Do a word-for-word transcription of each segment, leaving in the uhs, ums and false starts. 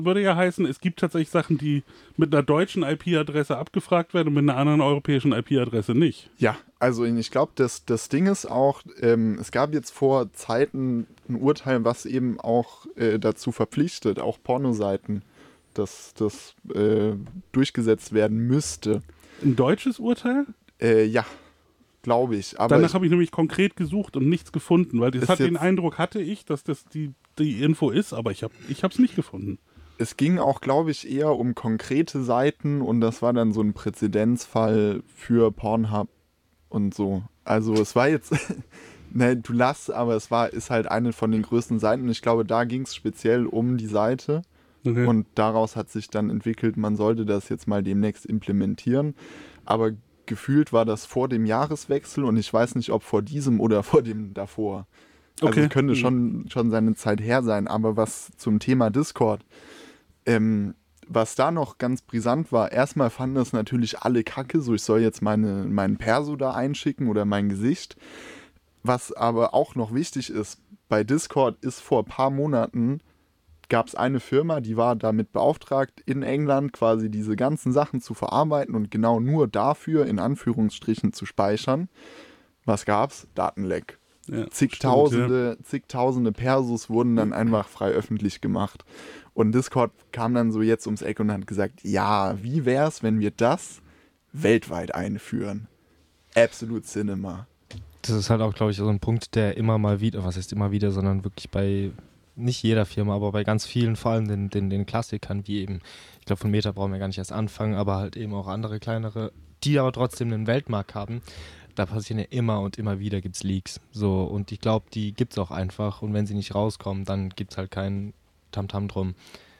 würde ja heißen, es gibt tatsächlich Sachen, die mit einer deutschen I P-Adresse abgefragt werden und mit einer anderen europäischen I P-Adresse nicht. Ja, also ich glaube, das, das Ding ist auch, ähm, es gab jetzt vor Zeiten ein Urteil, was eben auch äh, dazu verpflichtet, auch Pornoseiten, dass das äh, durchgesetzt werden müsste. Ein deutsches Urteil? Äh, ja, glaube ich. Aber Danach ich, habe ich nämlich konkret gesucht und nichts gefunden, weil das Ist hat den jetzt- Eindruck hatte ich, dass das die, die Info ist, aber ich habe ich es nicht gefunden. es ging auch, glaube ich, eher um konkrete Seiten und das war dann so ein Präzedenzfall für Pornhub und so. Also es war jetzt, ne, du lachst, aber es war, ist halt eine von den größten Seiten und ich glaube, da ging es speziell um die Seite. Okay. Und daraus hat sich dann entwickelt, man sollte das jetzt mal demnächst implementieren. Aber gefühlt war das vor dem Jahreswechsel und ich weiß nicht, ob vor diesem oder vor dem davor. Also Okay. es könnte schon, schon seine Zeit her sein. Aber was zum Thema Discord, ähm, was da noch ganz brisant war, erstmal fanden das natürlich alle kacke, so ich soll jetzt meine, meinen Perso da einschicken oder mein Gesicht. Was aber auch noch wichtig ist, bei Discord ist vor ein paar Monaten gab es eine Firma, die war damit beauftragt, in England quasi diese ganzen Sachen zu verarbeiten und genau nur dafür in Anführungsstrichen zu speichern. Was gab's? Datenleck. Ja, Zigtausende, zigtausende Persos wurden dann einfach frei öffentlich gemacht. Und Discord kam dann so jetzt ums Eck und hat gesagt, ja, wie wär's, wenn wir das weltweit einführen? Absolute Cinema. Das ist halt auch, glaube ich, so ein Punkt, der immer mal wieder, was heißt immer wieder, sondern wirklich bei nicht jeder Firma, aber bei ganz vielen, vor allem den, den, den Klassikern, wie eben, ich glaube, von Meta brauchen wir gar nicht erst anfangen, aber halt eben auch andere kleinere, die aber trotzdem einen Weltmarkt haben. Da passieren ja immer und immer wieder gibt's Leaks. So, und ich glaube, die gibt's auch einfach. Und wenn sie nicht rauskommen, dann gibt's halt keinen Tamtam drum.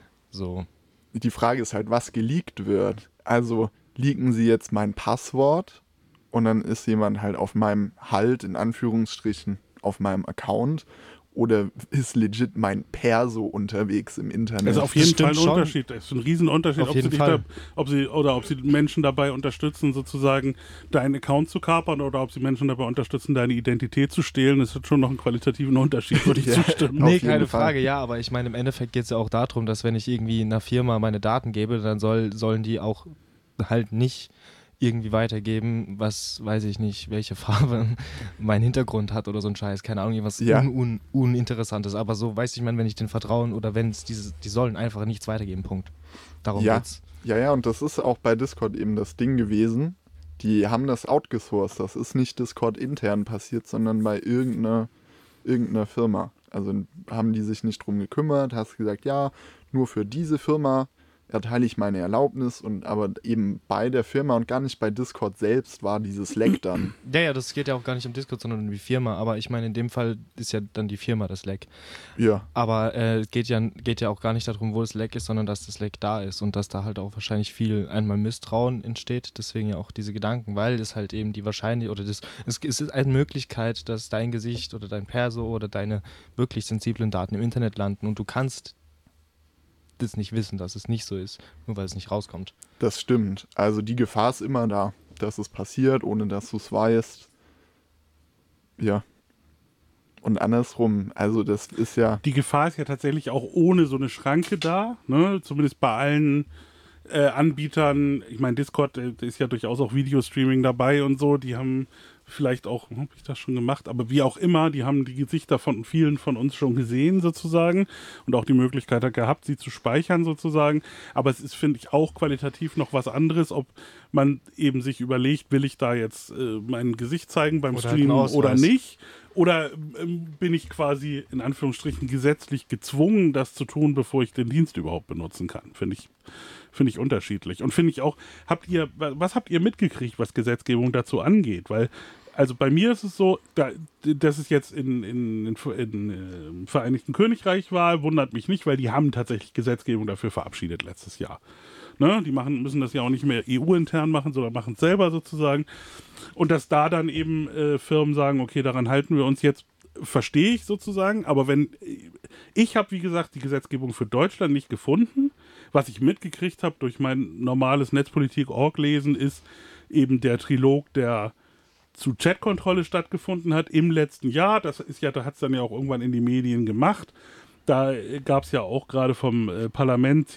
So. Die Frage ist halt, was geleakt wird. Also leaken sie jetzt mein Passwort und dann ist jemand halt auf meinem Halt, in Anführungsstrichen, auf meinem Account. Oder ist legit mein Perso unterwegs im Internet? Das ist auf jeden Das Fall ein stimmt schon. Unterschied. Das ist ein Riesenunterschied, Auf ob jeden sie dich Fall. da, ob sie oder ob sie Menschen dabei unterstützen, sozusagen deinen Account zu kapern oder ob sie Menschen dabei unterstützen, deine Identität zu stehlen. Das hat schon noch einen qualitativen Unterschied, würde ich Ja. zustimmen. Auf Nee, jeden keine Fall. Frage, ja, aber ich meine, im Endeffekt geht es ja auch darum, dass wenn ich irgendwie einer Firma meine Daten gebe, dann soll, sollen die auch halt nicht irgendwie weitergeben, was, weiß ich nicht, welche Farbe mein Hintergrund hat oder so ein Scheiß, keine Ahnung, irgendwas Ja. un, un, Uninteressantes, aber so weiß ich, man, wenn ich den vertrauen oder wenn es diese, die sollen einfach nichts weitergeben, Punkt. Darum Ja. geht's. Ja, ja, und das ist auch bei Discord eben das Ding gewesen. Die haben das outgesourced. Das ist nicht Discord intern passiert, sondern bei irgendeiner, irgendeiner Firma. Also haben die sich nicht drum gekümmert, hast gesagt, ja, nur für diese Firma erteile ich meine Erlaubnis und aber eben bei der Firma und gar nicht bei Discord selbst war dieses Leck dann. Ja, ja, das geht ja auch gar nicht um Discord, sondern um die Firma, aber ich meine, in dem Fall ist ja dann die Firma das Leck. Ja, Aber äh, es geht ja, geht ja auch gar nicht darum, wo das Leck ist, sondern dass das Leck da ist und dass da halt auch wahrscheinlich viel einmal Misstrauen entsteht, deswegen ja auch diese Gedanken, weil es halt eben die wahrscheinlich oder das, es, es ist eine Möglichkeit, dass dein Gesicht oder dein Perso oder deine wirklich sensiblen Daten im Internet landen und du kannst das nicht wissen, dass es nicht so ist, nur weil es nicht rauskommt. das stimmt. Also die Gefahr ist immer da, dass es passiert, ohne dass du es weißt. Ja. Und andersrum, also das ist ja, Die Gefahr ist ja tatsächlich auch ohne so eine Schranke da, ne? Zumindest bei allen äh, Anbietern. Ich meine, Discord äh, ist ja durchaus auch Videostreaming dabei und so. Die haben vielleicht auch, habe ich das schon gemacht, aber wie auch immer, die haben die Gesichter von vielen von uns schon gesehen sozusagen und auch die Möglichkeit gehabt, sie zu speichern sozusagen. Aber es ist, finde ich, auch qualitativ noch was anderes, ob man eben sich überlegt, will ich da jetzt äh, mein Gesicht zeigen beim Oder halt Streamen einen Ausweis. oder nicht? Oder ähm, bin ich quasi in Anführungsstrichen gesetzlich gezwungen, das zu tun, bevor ich den Dienst überhaupt benutzen kann? Finde ich, finde ich unterschiedlich. Und finde ich auch, habt ihr, was habt ihr mitgekriegt, was Gesetzgebung dazu angeht? Weil, also bei mir ist es so, da, dass es jetzt in, in, in, in, äh, im Vereinigten Königreich war, wundert mich nicht, weil die haben tatsächlich Gesetzgebung dafür verabschiedet letztes Jahr. Ne? Die machen, müssen das ja auch nicht mehr E U-intern machen, sondern machen es selber sozusagen. Und dass da dann eben äh, Firmen sagen, okay, daran halten wir uns jetzt, verstehe ich sozusagen. Aber wenn, ich habe, wie gesagt, die Gesetzgebung für Deutschland nicht gefunden. Was ich mitgekriegt habe durch mein normales Netzpolitik Punkt org lesen, ist eben der Trilog, der zu Chatkontrolle stattgefunden hat im letzten Jahr. Das ist ja, da hat es dann ja auch irgendwann in die Medien gemacht. Da gab es ja auch gerade vom äh, Parlament